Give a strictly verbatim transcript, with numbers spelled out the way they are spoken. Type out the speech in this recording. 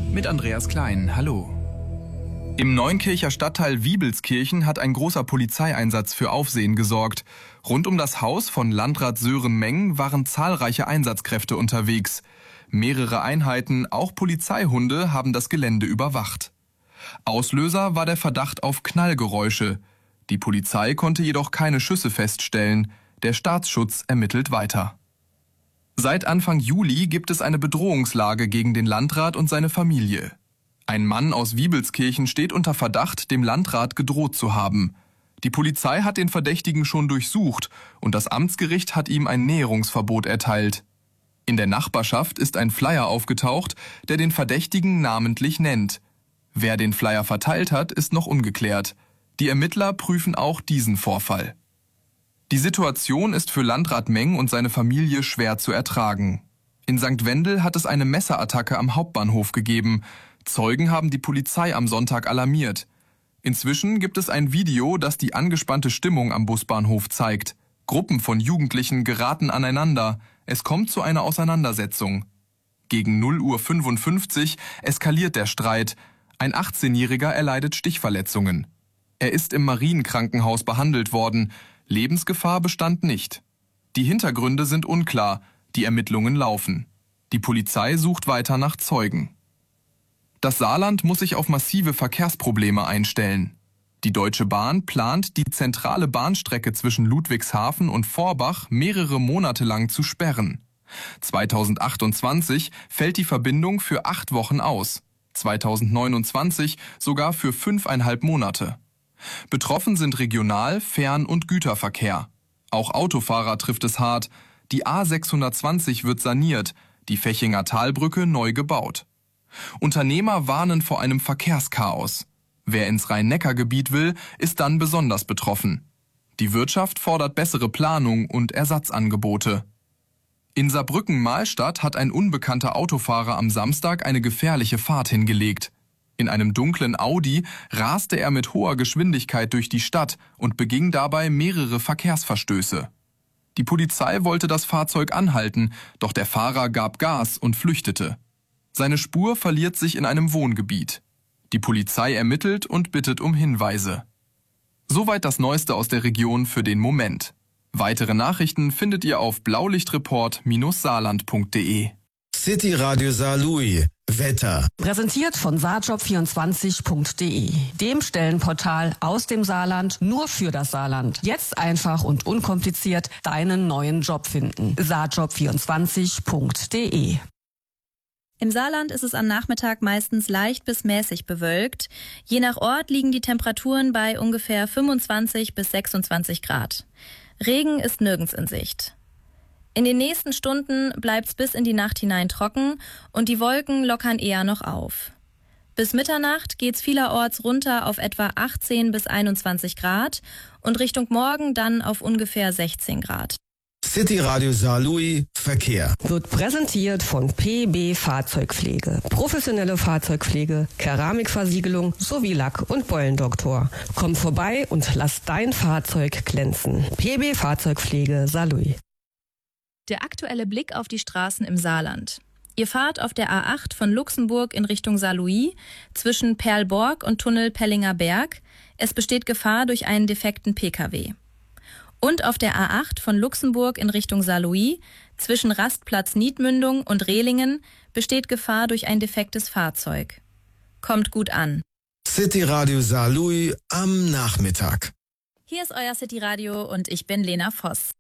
Mit Andreas Klein, hallo. Im Neunkircher Stadtteil Wiebelskirchen hat ein großer Polizeieinsatz für Aufsehen gesorgt. Rund um das Haus von Landrat Sören Meng waren zahlreiche Einsatzkräfte unterwegs. Mehrere Einheiten, auch Polizeihunde, haben das Gelände überwacht. Auslöser war der Verdacht auf Knallgeräusche. Die Polizei konnte jedoch keine Schüsse feststellen. Der Staatsschutz ermittelt weiter. Seit Anfang Juli gibt es eine Bedrohungslage gegen den Landrat und seine Familie. Ein Mann aus Wiebelskirchen steht unter Verdacht, dem Landrat gedroht zu haben. Die Polizei hat den Verdächtigen schon durchsucht und das Amtsgericht hat ihm ein Näherungsverbot erteilt. In der Nachbarschaft ist ein Flyer aufgetaucht, der den Verdächtigen namentlich nennt. Wer den Flyer verteilt hat, ist noch ungeklärt. Die Ermittler prüfen auch diesen Vorfall. Die Situation ist für Landrat Meng und seine Familie schwer zu ertragen. In Sankt Wendel hat es eine Messerattacke am Hauptbahnhof gegeben. Zeugen haben die Polizei am Sonntag alarmiert. Inzwischen gibt es ein Video, das die angespannte Stimmung am Busbahnhof zeigt. Gruppen von Jugendlichen geraten aneinander. Es kommt zu einer Auseinandersetzung. Gegen null Uhr fünfundfünfzig eskaliert der Streit. Ein achtzehnjähriger erleidet Stichverletzungen. Er ist im Marienkrankenhaus behandelt worden. Lebensgefahr bestand nicht. Die Hintergründe sind unklar. Die Ermittlungen laufen. Die Polizei sucht weiter nach Zeugen. Das Saarland muss sich auf massive Verkehrsprobleme einstellen. Die Deutsche Bahn plant, die zentrale Bahnstrecke zwischen Ludwigshafen und Vorbach mehrere Monate lang zu sperren. zweitausendachtundzwanzig fällt die Verbindung für acht Wochen aus, zweitausendneunundzwanzig sogar für fünfeinhalb Monate. Betroffen sind Regional-, Fern- und Güterverkehr. Auch Autofahrer trifft es hart. Die A sechshundertzwanzig wird saniert, die Fechinger Talbrücke neu gebaut. Unternehmer warnen vor einem Verkehrschaos. Wer ins Rhein-Neckar-Gebiet will, ist dann besonders betroffen. Die Wirtschaft fordert bessere Planung und Ersatzangebote. In Saarbrücken-Mahlstadt hat ein unbekannter Autofahrer am Samstag eine gefährliche Fahrt hingelegt. In einem dunklen Audi raste er mit hoher Geschwindigkeit durch die Stadt und beging dabei mehrere Verkehrsverstöße. Die Polizei wollte das Fahrzeug anhalten, doch der Fahrer gab Gas und flüchtete. Seine Spur verliert sich in einem Wohngebiet. Die Polizei ermittelt und bittet um Hinweise. Soweit das Neueste aus der Region für den Moment. Weitere Nachrichten findet ihr auf blaulichtreport Bindestrich saarland Punkt de. City Radio Saarlouis. Wetter. Präsentiert von saarjob vierundzwanzig Punkt de, dem Stellenportal aus dem Saarland nur für das Saarland. Jetzt einfach und unkompliziert deinen neuen Job finden. saarjob vierundzwanzig Punkt de. Im Saarland ist es am Nachmittag meistens leicht bis mäßig bewölkt. Je nach Ort liegen die Temperaturen bei ungefähr fünfundzwanzig bis sechsundzwanzig Grad. Regen ist nirgends in Sicht. In den nächsten Stunden bleibt's bis in die Nacht hinein trocken und die Wolken lockern eher noch auf. Bis Mitternacht geht's vielerorts runter auf etwa achtzehn bis einundzwanzig Grad und Richtung Morgen dann auf ungefähr sechzehn Grad. City Radio Saarlouis Verkehr. Wird präsentiert von P B Fahrzeugpflege. Professionelle Fahrzeugpflege, Keramikversiegelung sowie Lack- und Beulendoktor. Komm vorbei und lass dein Fahrzeug glänzen. P B Fahrzeugpflege Saarlouis. Der aktuelle Blick auf die Straßen im Saarland. Ihr fahrt auf der A acht von Luxemburg in Richtung Saarlouis zwischen Perlborg und Tunnel Pellinger Berg. Es besteht Gefahr durch einen defekten P K W. Und auf der A acht von Luxemburg in Richtung Saarlouis zwischen Rastplatz Niedmündung und Rehlingen besteht Gefahr durch ein defektes Fahrzeug. Kommt gut an. City Radio Saarlouis am Nachmittag. Hier ist euer City Radio und ich bin Lena Voss.